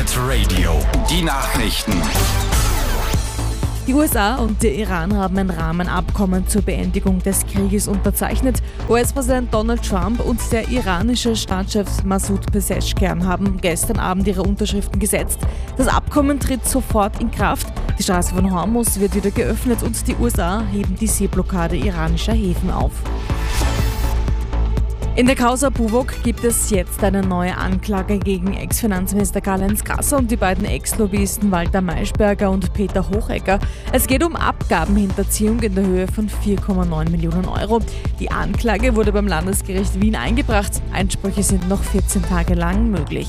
Hit Radio. Die Nachrichten. Die USA und der Iran haben ein Rahmenabkommen zur Beendigung des Krieges unterzeichnet. US-Präsident Donald Trump und der iranische Staatschef Masoud Pezeshkian haben gestern Abend ihre Unterschriften gesetzt. Das Abkommen tritt sofort in Kraft. Die Straße von Hormuz wird wieder geöffnet und die USA heben die Seeblockade iranischer Häfen auf. In der Causa Buwok gibt es jetzt eine neue Anklage gegen Ex-Finanzminister Karl-Heinz Grasser und die beiden Ex-Lobbyisten Walter Maischberger und Peter Hochegger. Es geht um Abgabenhinterziehung in der Höhe von 4,9 Millionen Euro. Die Anklage wurde beim Landesgericht Wien eingebracht. Einsprüche sind noch 14 Tage lang möglich.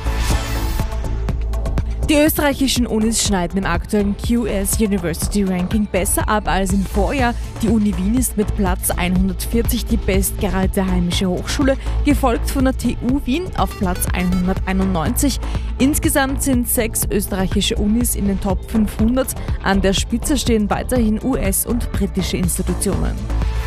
Die österreichischen Unis schneiden im aktuellen QS University Ranking besser ab als im Vorjahr. Die Uni Wien ist mit Platz 140 die bestgeratete heimische Hochschule, gefolgt von der TU Wien auf Platz 191. Insgesamt sind 6 österreichische Unis in den Top 500. An der Spitze stehen weiterhin US- und britische Institutionen.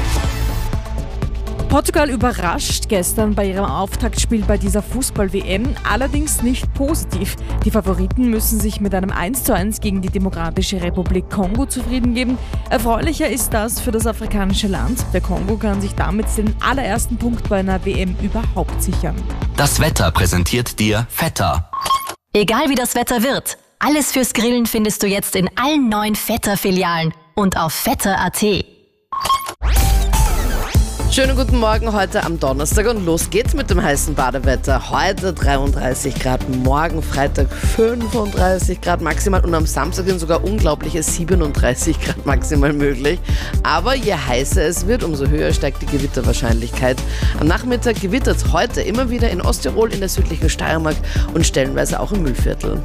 Portugal überrascht gestern bei ihrem Auftaktspiel bei dieser Fußball-WM, allerdings nicht positiv. Die Favoriten müssen sich mit einem 1:1 gegen die Demokratische Republik Kongo zufrieden geben. Erfreulicher ist das für das afrikanische Land. Der Kongo kann sich damit den allerersten Punkt bei einer WM überhaupt sichern. Das Wetter präsentiert dir Vetter. Egal wie das Wetter wird, alles fürs Grillen findest du jetzt in allen 9 Vetter-Filialen und auf vetter.at. Schönen guten Morgen heute am Donnerstag und los geht's mit dem heißen Badewetter. Heute 33 Grad, morgen Freitag 35 Grad maximal und am Samstag sind sogar unglaubliche 37 Grad maximal möglich. Aber je heißer es wird, umso höher steigt die Gewitterwahrscheinlichkeit. Am Nachmittag gewittert es heute immer wieder in Osttirol, in der südlichen Steiermark und stellenweise auch im Mühlviertel.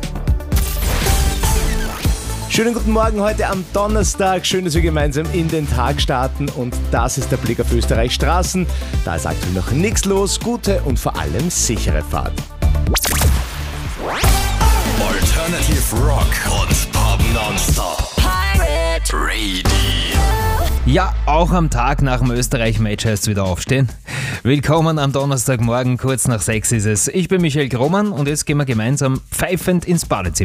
Schönen guten Morgen heute am Donnerstag. Schön, dass wir gemeinsam in den Tag starten und das ist der Blick auf Österreichs Straßen. Da ist aktuell noch nichts los. Gute und vor allem sichere Fahrt. Alternative Rock und Pop Nonstop. Pirate Radio. Ja, auch am Tag nach dem Österreich-Match heißt es wieder aufstehen. Willkommen am Donnerstagmorgen, kurz nach 6 ist es. Ich bin Michael Grohmann und jetzt gehen wir gemeinsam pfeifend ins Badezimmer.